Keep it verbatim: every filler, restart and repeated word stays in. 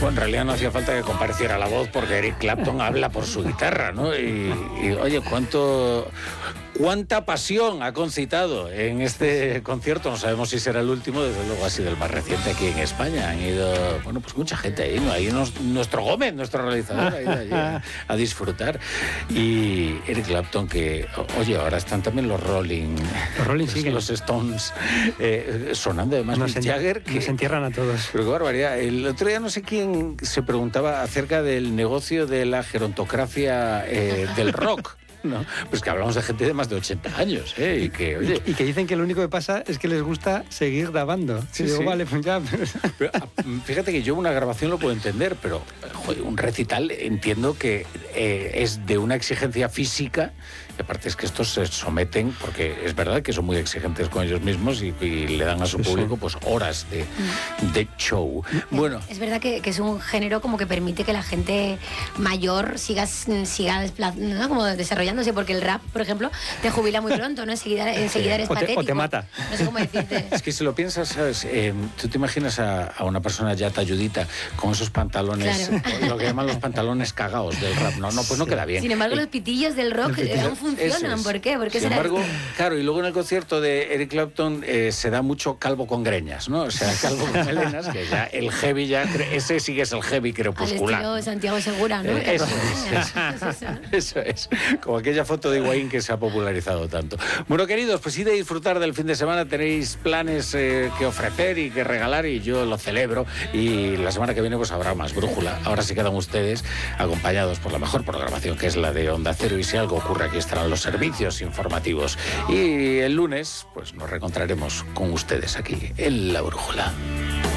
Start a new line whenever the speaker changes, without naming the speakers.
Bueno, en realidad no hacía falta que compareciera la voz porque Eric Clapton habla por su guitarra, ¿no? Y, y oye, cuánto... ¿Cuánta pasión ha concitado en este concierto? No sabemos si será el último, desde luego ha sido el más reciente aquí en España. Han ido, bueno, pues mucha gente ahí, ¿no? Ahí nos, nuestro Gómez, nuestro realizador, ha ido allí a, a disfrutar. Y Eric Clapton, que, oye, ahora están también los Rolling,
los, Rolling siguen.
los Stones, eh, sonando además
Mick Jagger. Que se entierran a todos.
Pero qué barbaridad. El otro día no sé quién se preguntaba acerca del negocio de la gerontocracia eh, del rock. No, pues que hablamos de gente de más de ochenta años, ¿eh? Y que, oye...
y que dicen que lo único que pasa es que les gusta seguir grabando.
Sí,
y digo,
sí.
Vale, pues ya...
Pero, fíjate que yo una grabación lo puedo entender, pero joder, un recital entiendo que eh, es de una exigencia física. Y aparte es que estos se someten, porque es verdad que son muy exigentes con ellos mismos y, y le dan a su público pues horas de, de show. Bueno,
es verdad que, que es un género como que permite que la gente mayor siga, siga ¿no? como desarrollándose, porque el rap, por ejemplo, te jubila muy pronto, ¿no? Enseguida, enseguida eres
o te,
patético.
O te mata.
No sé cómo decirte.
Es que si lo piensas, ¿sabes? Eh, tú te imaginas a, a una persona ya talludita con esos pantalones, claro. Lo que llaman los pantalones cagados del rap. No, no pues no queda bien.
Sin embargo,
y,
los pitillos del rock aún funcionan. Es. ¿Por qué? ¿Por qué
Sin
será
embargo,
esto?
claro, y luego en el concierto de Eric Clapton eh, se da mucho calvo con greñas, ¿no? O sea, calvo con melenas, que ya el heavy ya, ese sí que es el heavy crepuscular.
Al estilo Santiago Segura, ¿no?
Eh, eso, es, eso, eso es, como aquella foto de Higuaín que se ha popularizado tanto. Bueno, queridos, pues id a disfrutar del fin de semana, tenéis planes eh, que ofrecer y que regalar y yo lo celebro, y la semana que viene pues habrá más brújula. Ahora sí quedan ustedes acompañados por la mejor programación, que es la de Onda Cero, y si algo ocurre aquí estarán los servicios informativos, y el lunes pues nos reencontraremos con ustedes aquí en La Brújula.